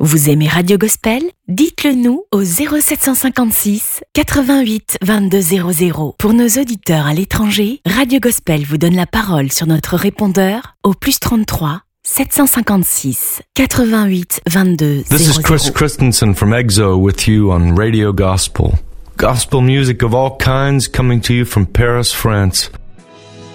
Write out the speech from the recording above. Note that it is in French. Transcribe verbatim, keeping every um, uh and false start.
Vous aimez Radio Gospel? Dites-le nous au zéro sept cent cinquante-six quatre-vingt-huit vingt-deux zéro zéro. Pour nos auditeurs à l'étranger, Radio Gospel vous donne la parole sur notre répondeur au plus trente-trois sept cent cinquante-six quatre-vingt-huit vingt-deux zéro zéro. This is Chris Christensen from EXO with you on Radio Gospel. Gospel music of all kinds coming to you from Paris, France.